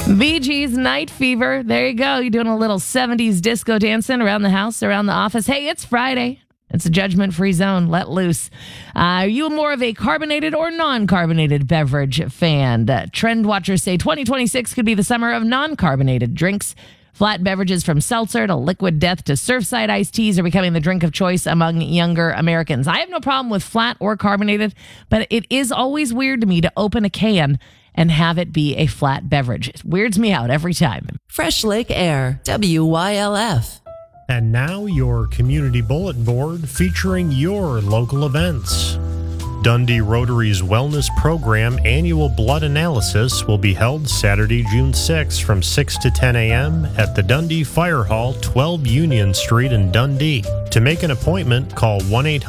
Bee Gees, Night Fever. There you go. You're doing a little 70s disco dancing around the house, around the office. Hey, it's Friday. It's a judgment-free zone. Let loose. Are you more of a carbonated or non-carbonated beverage fan? Trend watchers say 2026 could be the summer of non-carbonated drinks. Flat beverages from seltzer to liquid death to Surfside iced teas are becoming the drink of choice among younger Americans. I have no problem with flat or carbonated, but it is always weird to me to open a can and have it be a flat beverage. It weirds me out every time. Fresh Lake Air, WYLF. And now your community bulletin board featuring your local events. Dundee Rotary's Wellness Program annual blood analysis will be held Saturday, June 6 from 6 to 10 a.m. at the Dundee Fire Hall, 12 Union Street in Dundee. To make an appointment, call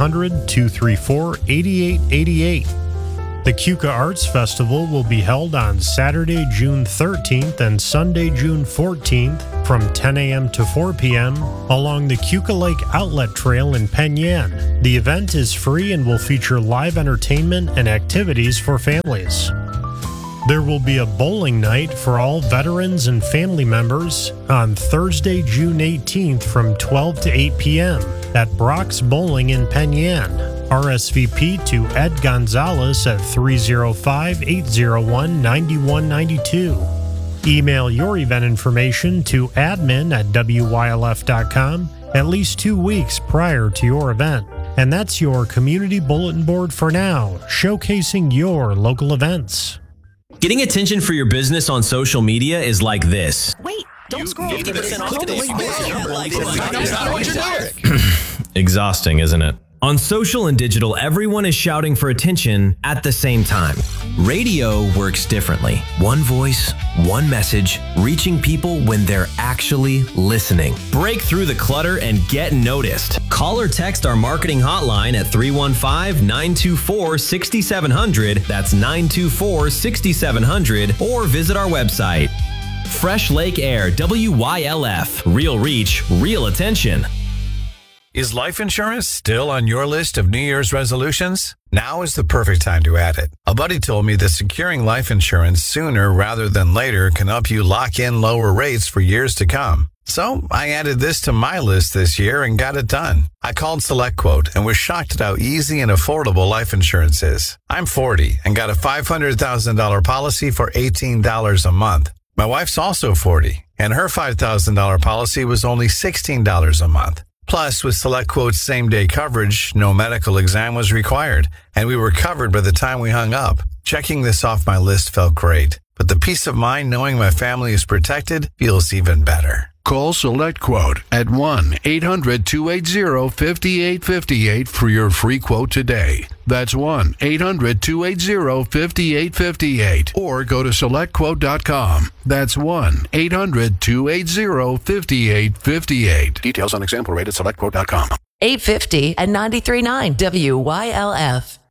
1-800-234-8888. The Keuka Arts Festival will be held on Saturday, June 13th and Sunday, June 14th from 10 a.m. to 4 p.m. along the Keuka Lake Outlet Trail in Penn Yan. The event is free and will feature live entertainment and activities for families. There will be a bowling night for all veterans and family members on Thursday, June 18th from 12 to 8 p.m. at Brock's Bowling in Penn Yan. RSVP to Ed Gonzalez at 305-801-9192. Email your event information to admin@wylf.com at least 2 weeks prior to your event. And that's your community bulletin board for now, showcasing your local events. Getting attention for your business on social media is like this. Wait, don't scroll. 50% off today. Exhausting, isn't it? On social and digital, everyone is shouting for attention at the same time. Radio works differently. One voice, one message, reaching people when they're actually listening. Break through the clutter and get noticed. Call or text our marketing hotline at 315-924-6700. That's 924-6700. Or visit our website. Fresh Lake Air, WYLF. Real reach, real attention. Is life insurance still on your list of New Year's resolutions? Now is the perfect time to add it. A buddy told me that securing life insurance sooner rather than later can help you lock in lower rates for years to come. So I added this to my list this year and got it done. I called SelectQuote and was shocked at how easy and affordable life insurance is. I'm 40 and got a $500,000 policy for $18 a month. My wife's also 40 and her $5,000 policy was only $16 a month. Plus, with SelectQuote's same-day coverage, no medical exam was required, and we were covered by the time we hung up. Checking this off my list felt great, but the peace of mind knowing my family is protected feels even better. Call SelectQuote at 1-800-280-5858 for your free quote today. That's 1-800-280-5858. Or go to SelectQuote.com. That's 1-800-280-5858. Details on example rate at SelectQuote.com. 850 and 93.9 WYLF.